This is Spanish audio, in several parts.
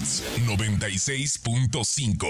Hits 96.5.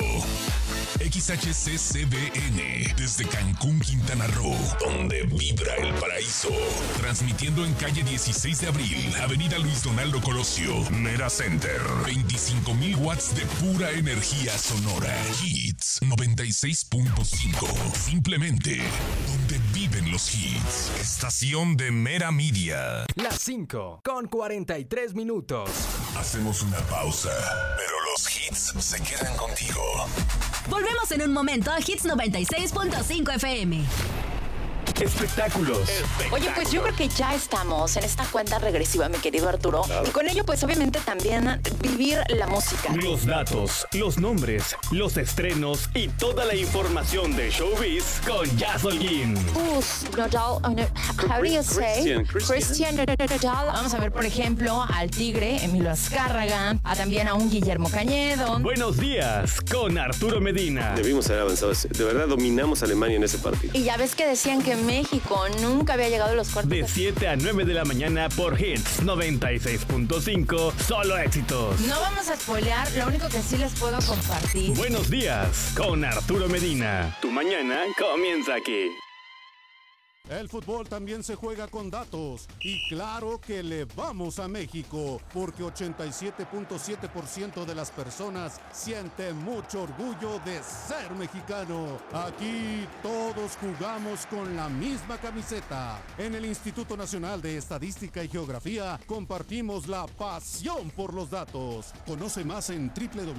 XHCCBN desde Cancún, Quintana Roo, donde vibra el paraíso. Transmitiendo en calle 16 de abril, Avenida Luis Donaldo Colosio, Mera Center. 25,000 watts de pura energía sonora. Hits 96.5. Simplemente donde viven los hits. Estación de Mera Media. Las 5 con 43 minutos. Hacemos una pausa, pero los hits se quedan contigo. Volvemos en un momento a Hits 96.5 FM. Espectáculos. Oye, pues yo creo que ya estamos en esta cuenta regresiva, mi querido Arturo. Claro. Y con ello, pues obviamente también vivir la música. Los datos, los nombres, los estrenos y toda la información de Showbiz con Jazz Holguín. Nodal, how do you say? Christian Nodal. Vamos a ver, por ejemplo, al Tigre, Emilio Azcárraga, también a un Guillermo Cañedo. Buenos días con Arturo Medina. Debimos haber avanzado. De verdad dominamos a Alemania en ese partido. Y ya ves que decían que México nunca había llegado a los cuartos. De 7 a 9 de la mañana por Hits 96.5, solo éxitos. No vamos a spoilear, lo único que sí les puedo compartir. Buenos días con Arturo Medina. Tu mañana comienza aquí. El fútbol también se juega con datos y claro que le vamos a México porque 87.7% de las personas sienten mucho orgullo de ser mexicano. Aquí todos jugamos con la misma camiseta. En el Instituto Nacional de Estadística y Geografía compartimos la pasión por los datos. Conoce más en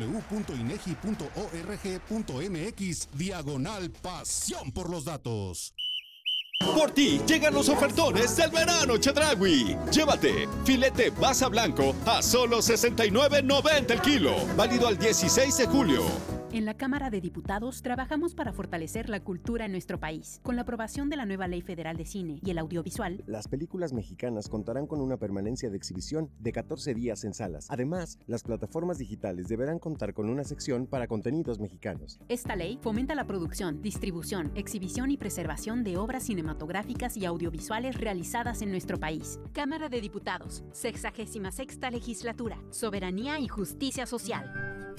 www.inegi.org.mx/pasión por los datos. Por ti llegan los ofertones del verano Chedraui. Llévate filete basa blanco a solo $69.90 el kilo. Válido al 16 de julio. En la Cámara de Diputados trabajamos para fortalecer la cultura en nuestro país. Con la aprobación de la nueva Ley Federal de Cine y el Audiovisual, las películas mexicanas contarán con una permanencia de exhibición de 14 días en salas. Además, las plataformas digitales deberán contar con una sección para contenidos mexicanos. Esta ley fomenta la producción, distribución, exhibición y preservación de obras cinematográficas y audiovisuales realizadas en nuestro país. Cámara de Diputados, 66ª Legislatura, Soberanía y Justicia Social.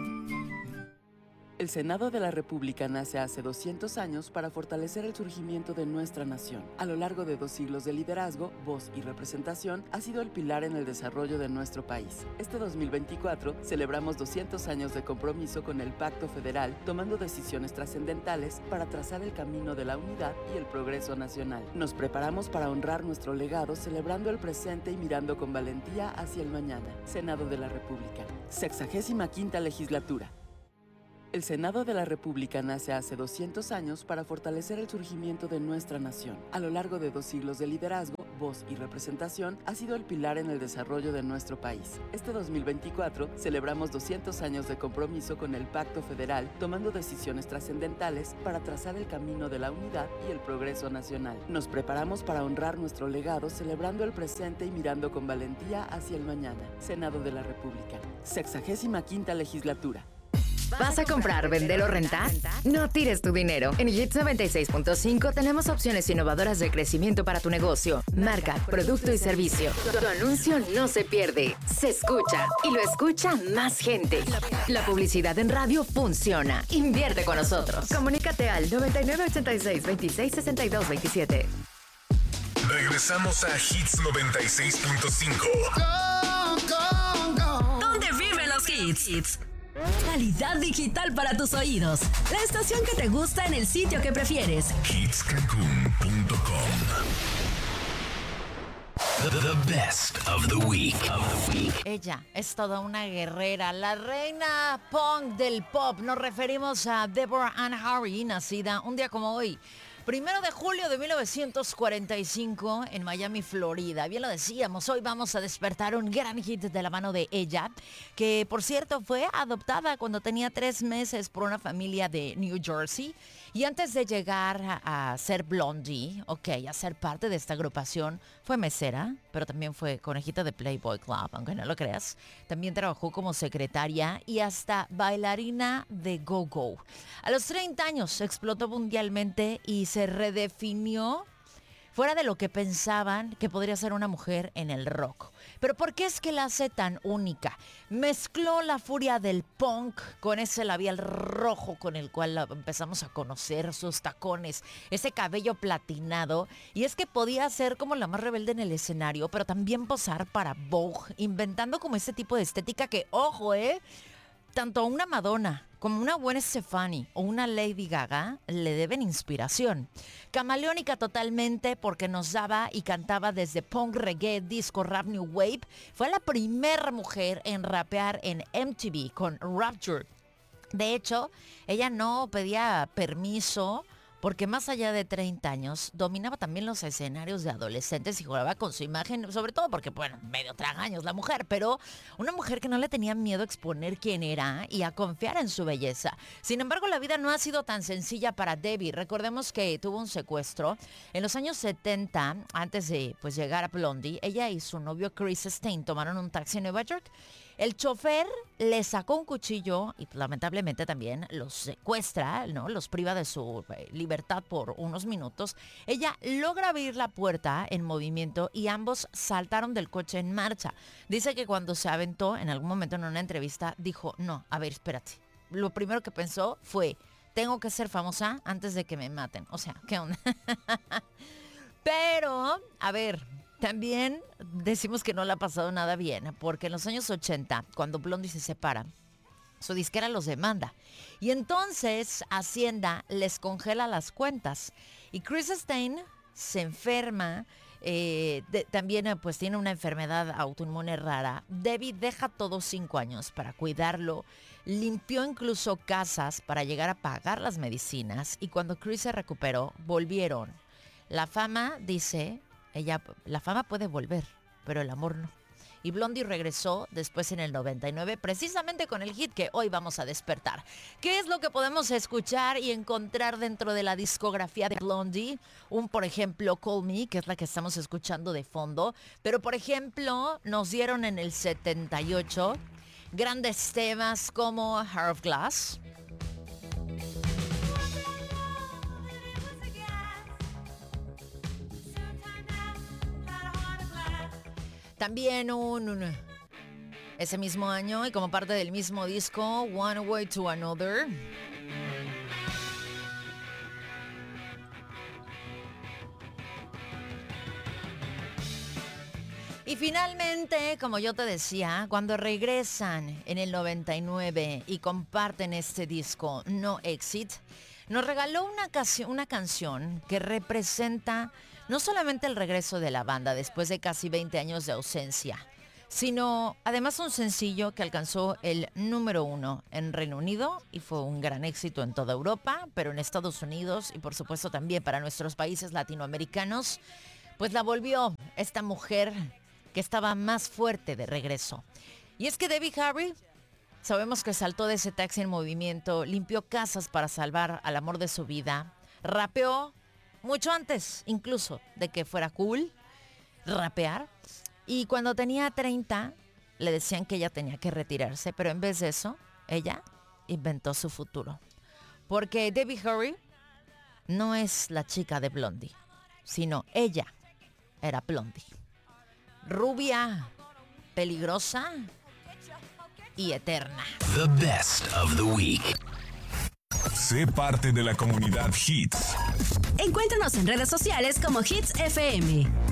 El Senado de la República nace hace 200 años para fortalecer el surgimiento de nuestra nación. A lo largo de 2 siglos de liderazgo, voz y representación, ha sido el pilar en el desarrollo de nuestro país. Este 2024 celebramos 200 años de compromiso con el Pacto Federal, tomando decisiones trascendentales para trazar el camino de la unidad y el progreso nacional. Nos preparamos para honrar nuestro legado, celebrando el presente y mirando con valentía hacia el mañana. Senado de la República, 65ª Legislatura. El Senado de la República nace hace 200 años para fortalecer el surgimiento de nuestra nación. A lo largo de 2 siglos de liderazgo, voz y representación, ha sido el pilar en el desarrollo de nuestro país. Este 2024 celebramos 200 años de compromiso con el Pacto Federal, tomando decisiones trascendentales para trazar el camino de la unidad y el progreso nacional. Nos preparamos para honrar nuestro legado, celebrando el presente y mirando con valentía hacia el mañana. Senado de la República, 65ª Legislatura. ¿Vas a comprar, vender o rentar? No tires tu dinero. En Hits 96.5 tenemos opciones innovadoras de crecimiento para tu negocio, marca, producto y servicio. Tu anuncio no se pierde, se escucha y lo escucha más gente. La publicidad en radio funciona. Invierte con nosotros. Comunícate al 9986-266227. Regresamos a Hits 96.5. ¿Dónde viven los hits? Calidad digital para tus oídos. La estación que te gusta en el sitio que prefieres. Hitscancun.com. The best of the week. Ella es toda una guerrera, la reina punk del pop. Nos referimos a Deborah Ann Harry, nacida un día como hoy, 1 de julio de 1945 en Miami, Florida. Bien lo decíamos, hoy vamos a despertar un gran hit de la mano de ella, que por cierto fue adoptada cuando tenía 3 meses por una familia de New Jersey. Y antes de llegar a ser Blondie, a ser parte de esta agrupación, fue mesera, pero también fue conejita de Playboy Club, aunque no lo creas. También trabajó como secretaria y hasta bailarina de go-go. A los 30 años explotó mundialmente y se redefinió fuera de lo que pensaban que podría ser una mujer en el rock. Pero ¿por qué es que la hace tan única? Mezcló la furia del punk con ese labial rojo con el cual la empezamos a conocer, sus tacones, ese cabello platinado. Y es que podía ser como la más rebelde en el escenario, pero también posar para Vogue, inventando como ese tipo de estética que, ojo, tanto a una Madonna como una Gwen Stefani o una Lady Gaga le deben inspiración. Camaleónica totalmente porque nos daba y cantaba desde punk, reggae, disco, rap, new wave. Fue la primera mujer en rapear en MTV con Rapture. De hecho, ella no pedía permiso porque más allá de 30 años, dominaba también los escenarios de adolescentes y jugaba con su imagen, sobre todo porque, bueno, medio tragaños la mujer, pero una mujer que no le tenía miedo a exponer quién era y a confiar en su belleza. Sin embargo, la vida no ha sido tan sencilla para Debbie. Recordemos que tuvo un secuestro. En los años 70, antes de llegar a Blondie, ella y su novio Chris Stein tomaron un taxi en Nueva York. El chofer le sacó un cuchillo y lamentablemente también los secuestra, ¿no? Los priva de su libertad por unos minutos. Ella logra abrir la puerta en movimiento y ambos saltaron del coche en marcha. Dice que cuando se aventó, en algún momento en una entrevista, dijo, no, a ver, espérate. Lo primero que pensó fue, tengo que ser famosa antes de que me maten. O sea, ¿qué onda? Pero, a ver, también decimos que no le ha pasado nada bien, porque en los años 80, cuando Blondie se separa, su disquera los demanda. Y entonces Hacienda les congela las cuentas. Y Chris Stein se enferma, también pues tiene una enfermedad autoinmune rara. Debbie deja todos 5 años para cuidarlo. Limpió incluso casas para llegar a pagar las medicinas. Y cuando Chris se recuperó, volvieron. La fama, dice ella, la fama puede volver, pero el amor no. Y Blondie regresó después en el 99, precisamente con el hit que hoy vamos a despertar. ¿Qué es lo que podemos escuchar y encontrar dentro de la discografía de Blondie? Por ejemplo, Call Me, que es la que estamos escuchando de fondo. Pero, por ejemplo, nos dieron en el 78 grandes temas como Heart of Glass. También ese mismo año y como parte del mismo disco, One Way to Another. Y finalmente, como yo te decía, cuando regresan en el 99 y comparten este disco, No Exit, nos regaló una canción que representa no solamente el regreso de la banda después de casi 20 años de ausencia, sino además un sencillo que alcanzó el número 1 en Reino Unido y fue un gran éxito en toda Europa, pero en Estados Unidos y por supuesto también para nuestros países latinoamericanos, pues la volvió esta mujer que estaba más fuerte de regreso. Y es que Debbie Harry, sabemos que saltó de ese taxi en movimiento, limpió casas para salvar al amor de su vida, rapeó mucho antes incluso de que fuera cool rapear. Y cuando tenía 30, le decían que ella tenía que retirarse, pero en vez de eso, ella inventó su futuro. Porque Debbie Harry no es la chica de Blondie, sino ella era Blondie. Rubia, peligrosa y eterna. The best of the week. Sé parte de la comunidad Hits. Encuéntranos en redes sociales como Hits FM.